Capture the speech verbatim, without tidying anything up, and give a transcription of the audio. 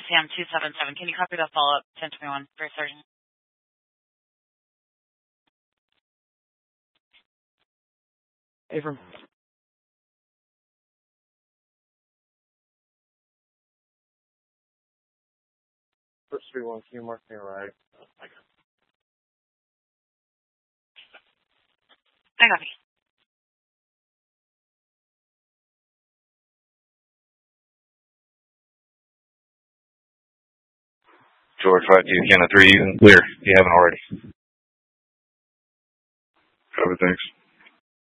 Sam two seven seven. Can you copy that follow-up ten twenty-one for Sergeant? Abram. First three one, can you mark me right? I copy. George five two, Canada three, you can clear if you haven't already. Copy, thanks.